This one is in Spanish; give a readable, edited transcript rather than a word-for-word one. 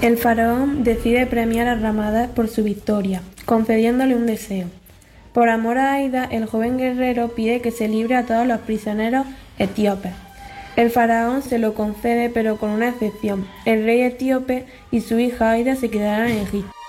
El faraón decide premiar a Ramada por su victoria, concediéndole un deseo. Por amor a Aida, el joven guerrero pide que se libre a todos los prisioneros etíopes. El faraón se lo concede, pero con una excepción: el rey etíope y su hija Aida se quedarán en Egipto.